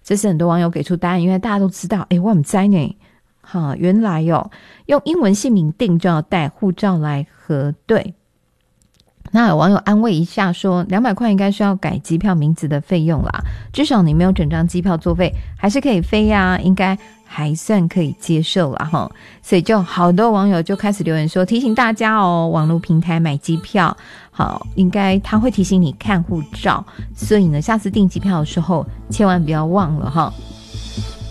这是很多网友给出答案，因为大家都知道我不知道呢原来用英文姓名订就要带护照来核对。那有网友安慰一下说200块应该是要改机票名字的费用啦，至少你没有整张机票作废还是可以飞呀，应该还算可以接受啦齁。所以就好多网友就开始留言说提醒大家网络平台买机票好，应该他会提醒你看护照，所以呢下次订机票的时候千万不要忘了齁。